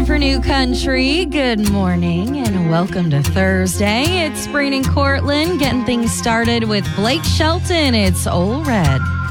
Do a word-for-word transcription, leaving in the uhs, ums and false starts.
on for New Country. Good morning and welcome to Thursday. It's Breen and Cortland getting things started with Blake Shelton. It's Ole Red.